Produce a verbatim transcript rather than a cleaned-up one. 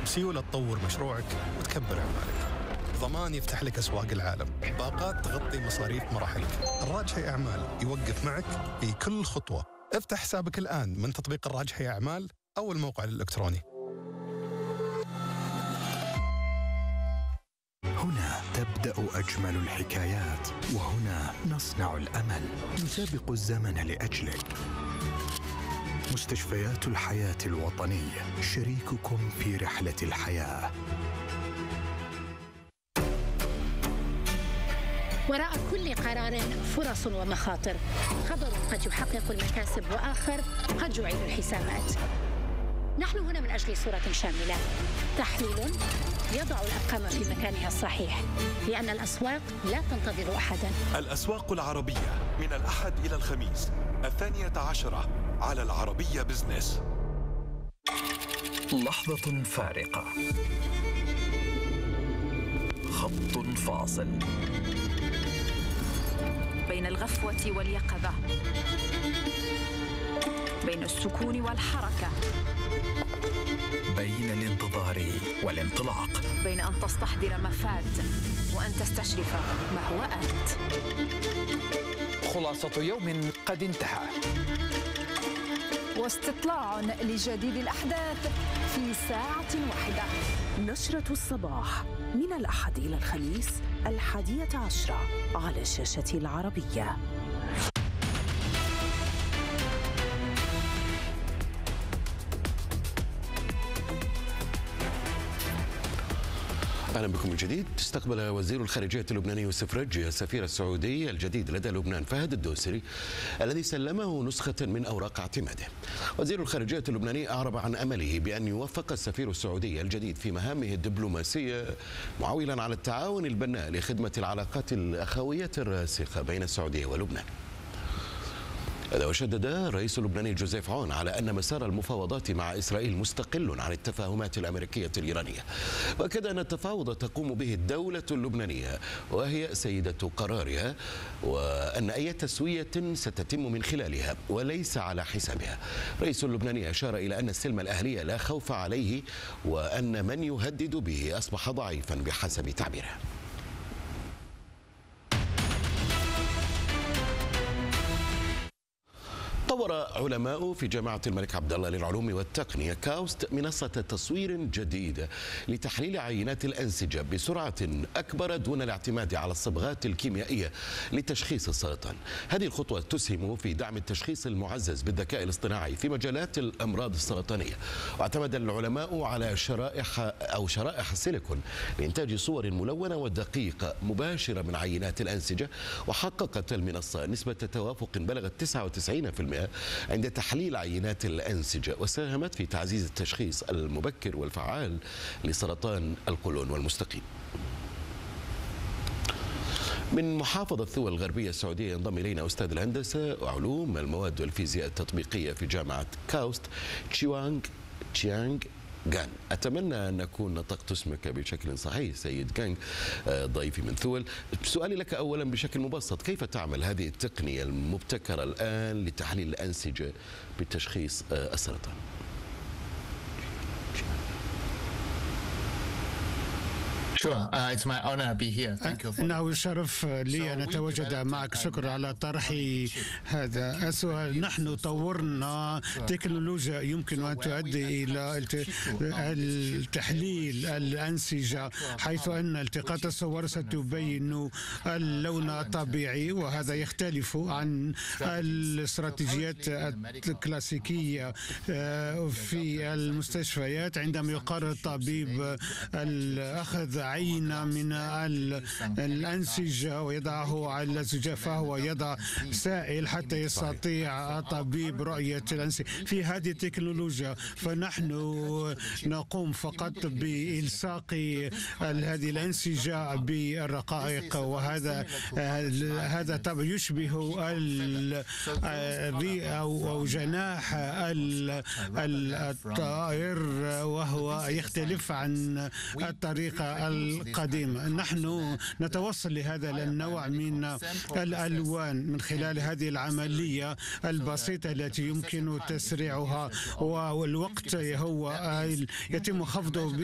بسيولة تطور مشروعك وتكبر أعمالك. ضمان يفتح لك أسواق العالم، باقات تغطي مصاريف مراحلك. الراجحي أعمال يوقف معك في كل خطوة. افتح حسابك الآن من تطبيق الراجحي أعمال أو الموقع الإلكتروني. هنا تبدأ أجمل الحكايات، وهنا نصنع الأمل، نسابق الزمن لأجلك. مستشفيات الحياة الوطنية، شريككم في رحلة الحياة. وراء كل قرار فرص ومخاطر، خبر قد يحقق المكاسب وآخر قد يعيد الحسابات. نحن هنا من أجل صورة شاملة، تحليل يضع الأرقام في مكانها الصحيح، لأن الأسواق لا تنتظر أحدا. الأسواق العربية من الأحد إلى الخميس الثانية عشرة على العربية بزنس. لحظة فارقة، خط فاصل بين الغفوة واليقظة، بين السكون والحركة، بين الانتظار والانطلاق، بين أن تستحضر ما فات وأن تستشرف ما هو آت. خلاصة يوم قد انتهى، واستطلاع لجديد الأحداث في ساعة واحدة. نشرة الصباح من الأحد إلى الخميس الحادية عشرة على شاشة العربية. أهلا بكم من جديد. استقبل وزير الخارجية اللبناني يوسف رجي السفير السعودي الجديد لدى لبنان فهد الدوسري الذي سلمه نسخة من أوراق اعتماده. وزير الخارجية اللبناني أعرب عن أمله بأن يوفق السفير السعودي الجديد في مهامه الدبلوماسية، معولا على التعاون البناء لخدمة العلاقات الأخوية الراسخة بين السعودية ولبنان. هذا وشدد الرئيس اللبناني جوزيف عون على أن مسار المفاوضات مع إسرائيل مستقل عن التفاهمات الأمريكية الإيرانية، وأكد أن التفاوض تقوم به الدولة اللبنانية وهي سيدة قرارها، وأن أي تسوية ستتم من خلالها وليس على حسابها. الرئيس اللبناني أشار إلى أن السلم الأهلي لا خوف عليه، وأن من يهدد به أصبح ضعيفا بحسب تعبيره. طور علماء في جامعة الملك عبد الله للعلوم والتقنية كاوست منصة تصوير جديدة لتحليل عينات الأنسجة بسرعة أكبر دون الاعتماد على الصبغات الكيميائية لتشخيص السرطان. هذه الخطوة تسهم في دعم التشخيص المعزز بالذكاء الاصطناعي في مجالات الأمراض السرطانية. واعتمد العلماء على شرائح أو شرائح السيليكون لإنتاج صور ملونة ودقيقة مباشرة من عينات الأنسجة، وحققت المنصة نسبة توافق بلغت تسعة وتسعين بالمئة عند تحليل عينات الأنسجة، وساهمت في تعزيز التشخيص المبكر والفعال لسرطان القولون والمستقيم. من محافظة ثوى الغربية السعودية ينضم إلينا أستاذ الهندسة وعلوم المواد والفيزياء التطبيقية في جامعة كاوست تشيوانغ تشيانغ جان. أتمنى أن أكون نطقت اسمك بشكل صحيح سيد جانغ، ضيفي من ثول. سؤالي لك أولا بشكل مبسط، كيف تعمل هذه التقنية المبتكرة الآن لتحليل الأنسجة بتشخيص السرطان؟ إنه شرف لي أن أتواجد معك. شكرا على طرح هذا السؤال. نحن طورنا تكنولوجيا يمكن أن تؤدي إلى التحليل الأنسجة، حيث أن التقاط الصور ستبين اللون الطبيعي، وهذا يختلف عن الاستراتيجيات الكلاسيكية في المستشفيات. عندما يقرر الطبيب الأخذ عينة من الأنسجة ويضعه على الزجاج، فهو يضع سائل حتى يستطيع الطبيب رؤية الأنسجة. في هذه التكنولوجيا فنحن نقوم فقط بإلصاق هذه الأنسجة بالرقائق، وهذا هذا طبعا يشبه الرئة أو جناح الطائر، وهو يختلف عن الطريقة القديمة. نحن نتوصل لهذا النوع من الألوان من خلال هذه العملية البسيطة التي يمكن تسريعها، والوقت هو يتم خفضه